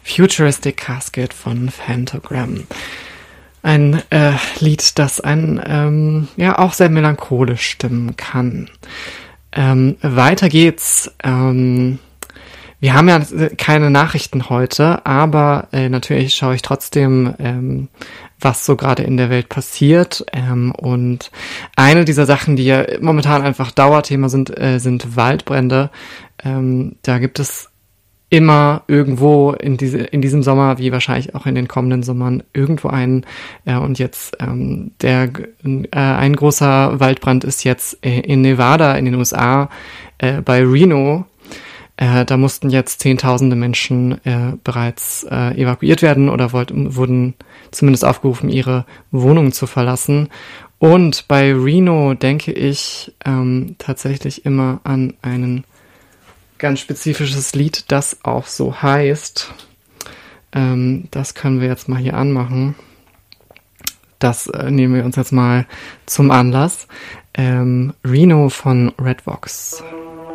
Futuristic Casket von Phantogram. Ein Lied, das einen auch sehr melancholisch stimmen kann. Weiter geht's. Wir haben ja keine Nachrichten heute, aber natürlich schaue ich trotzdem, was so gerade in der Welt passiert. Und eine dieser Sachen, die ja momentan einfach Dauerthema sind Waldbrände. Da gibt es immer irgendwo in diesem Sommer, wie wahrscheinlich auch in den kommenden Sommern, irgendwo einen. Und jetzt ein großer Waldbrand ist jetzt in Nevada in den USA bei Reno. Da mussten jetzt Zehntausende Menschen bereits evakuiert werden oder wurden zumindest aufgerufen, ihre Wohnung zu verlassen. Und bei Reno denke ich tatsächlich immer an ein ganz spezifisches Lied, das auch so heißt. Das können wir jetzt mal hier anmachen. Das nehmen wir uns jetzt mal zum Anlass. Reno von Red Vox.